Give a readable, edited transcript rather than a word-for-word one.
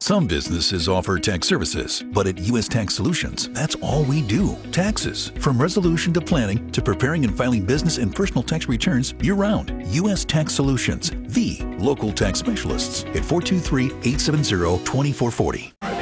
Some businesses offer tax services, but at U.S. Tax Solutions, that's all we do. Taxes. From resolution to planning to preparing and filing business and personal tax returns year-round. U.S. Tax Solutions, the local tax specialists at 423-870-2440.